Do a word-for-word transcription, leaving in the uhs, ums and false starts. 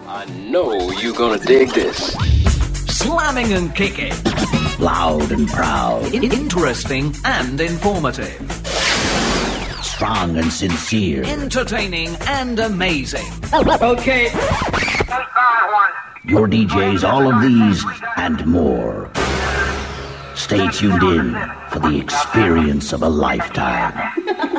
I know you're gonna dig this. Slamming and kicking. Loud and proud. I- interesting and informative. Strong and sincere. Entertaining and amazing. Okay. Your D Js, all of these and more. Stay tuned in for the experience of a lifetime.